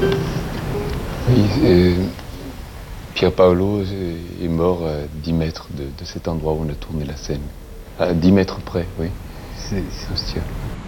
Oui, Pier Paolo est mort à 10 mètres de cet endroit où on a tourné la scène. À 10 mètres près, oui. C'est Ostia.